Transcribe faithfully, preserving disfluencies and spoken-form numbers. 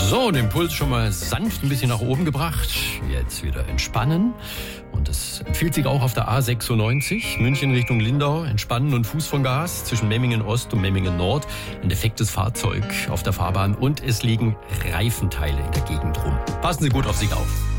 So, den Puls schon mal sanft ein bisschen nach oben gebracht. Jetzt wieder entspannen. Und das empfiehlt sich auch auf der A sechsundneunzig, München Richtung Lindau. Entspannen und Fuß von Gas zwischen Memmingen Ost und Memmingen Nord. Ein defektes Fahrzeug auf der Fahrbahn und es liegen Reifenteile in der Gegend rum. Passen Sie gut auf sich auf.